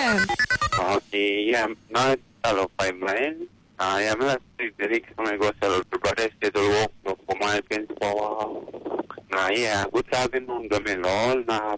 Yan. Okay, yeah, no, talo pa main. Ya me la estoy con el gozo de los preparados de todo lo como el pienso. Ya, good sabi nung gamin lol na